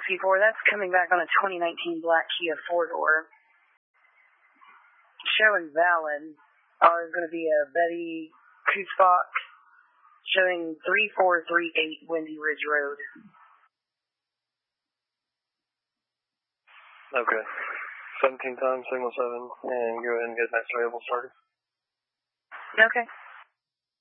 64. That's coming back on a 2019 black Kia 4-door. Showing valid. There's going to be a Betty Kutzbach showing 3438 Windy Ridge Road. Okay. 17 times, signal 7, and go ahead and get next variable started. Okay.